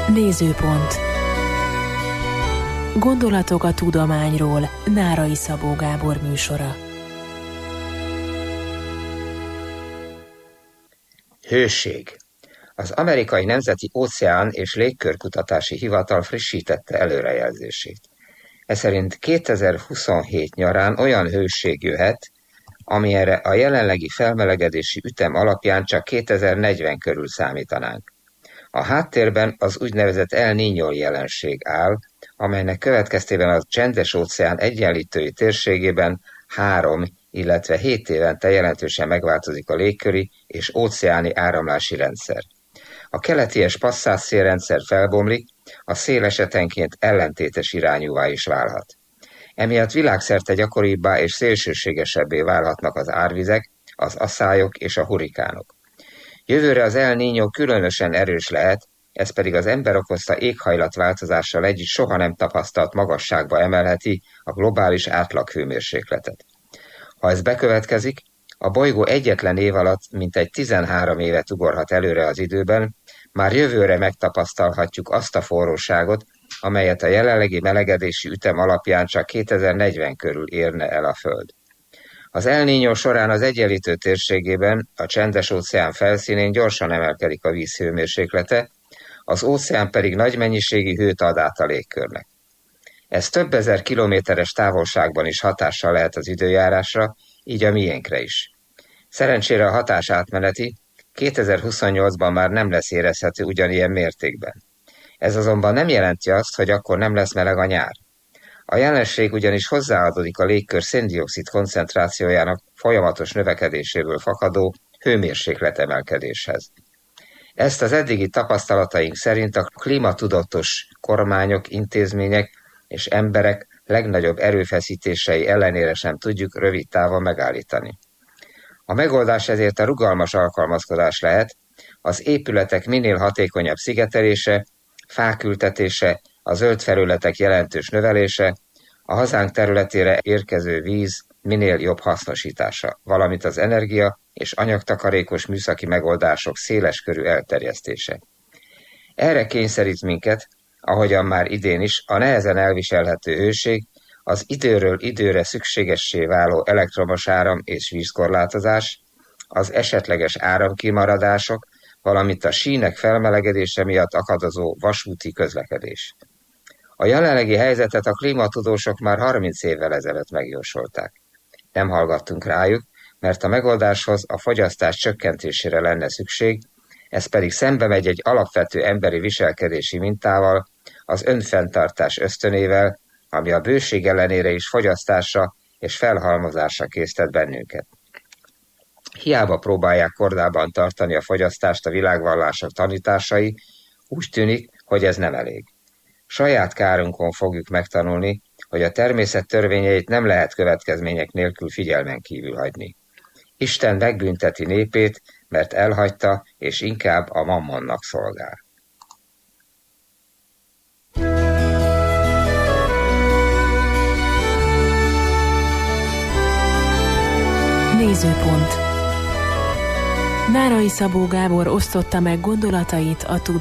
Nézőpont. Gondolatok a tudományról. Nárai Szabó Gábor műsora. Hőség. Az Amerikai Nemzeti Óceán- és Légkörkutatási Hivatal frissítette előrejelzését. Eszerint 2027 nyarán olyan hőség jöhet, amire a jelenlegi felmelegedési ütem alapján csak 2040 körül számítanánk. A háttérben az úgynevezett El Niño jelenség áll, amelynek következtében a Csendes-óceán egyenlítői térségében 3, illetve 7 évente jelentősen megváltozik a légköri és óceáni áramlási rendszer. A keleti passzát szélrendszer felbomlik, a szél esetenként ellentétes irányúvá is válhat. Emiatt világszerte gyakoribbá és szélsőségesebbé válhatnak az árvizek, az aszályok és a hurrikánok. Jövőre az El Niño különösen erős lehet, ez pedig az ember okozta éghajlatváltozással együtt soha nem tapasztalt magasságba emelheti a globális átlaghőmérsékletet. Ha ez bekövetkezik, a bolygó egyetlen év alatt mintegy 13 évet ugorhat előre az időben, már jövőre megtapasztalhatjuk azt a forróságot, amelyet a jelenlegi melegedési ütem alapján csak 2040 körül érne el a Föld. Az El Niño során az egyenlítő térségében, a Csendes-óceán felszínén gyorsan emelkedik a víz hőmérséklete, az óceán pedig nagy mennyiségű hőt ad át a légkörnek. Ez több ezer kilométeres távolságban is hatással lehet az időjárásra, így a miénkre is. Szerencsére a hatás átmeneti, 2028-ban már nem lesz érezhető ugyanilyen mértékben. Ez azonban nem jelenti azt, hogy akkor nem lesz meleg a nyár. A jelenség ugyanis hozzáadódik a légkör szén-dioxid koncentrációjának folyamatos növekedéséből fakadó hőmérsékletemelkedéshez. Ezt az eddigi tapasztalataink szerint a klímatudatos kormányok, intézmények és emberek legnagyobb erőfeszítései ellenére sem tudjuk rövid távon megállítani. A megoldás ezért a rugalmas alkalmazkodás lehet, az épületek minél hatékonyabb szigetelése, fák ültetése, a zöld felületek jelentős növelése, a hazánk területére érkező víz minél jobb hasznosítása, valamint az energia és anyagtakarékos műszaki megoldások széleskörű elterjesztése. Erre kényszerít minket, ahogyan már idén is, a nehezen elviselhető hőség, az időről időre szükségessé váló elektromos áram és vízkorlátozás, az esetleges áramkimaradások, valamint a sínek felmelegedése miatt akadozó vasúti közlekedés. A jelenlegi helyzetet a klímatudósok már 30 évvel ezelőtt megjósolták. Nem hallgattunk rájuk, mert a megoldáshoz a fogyasztás csökkentésére lenne szükség, ez pedig szembe megy egy alapvető emberi viselkedési mintával, az önfenntartás ösztönével, ami a bőség ellenére is fogyasztásra és felhalmozásra késztet bennünket. Hiába próbálják kordában tartani a fogyasztást a világvallások tanításai, úgy tűnik, hogy ez nem elég. Saját kárunkon fogjuk megtanulni, hogy a természet törvényeit nem lehet következmények nélkül figyelmen kívül hagyni. Isten megbünteti népét, mert elhagyta, és inkább a mammonnak szolgál. Nézőpont. Nárai Szabó Gábor osztotta meg gondolatait a tudomány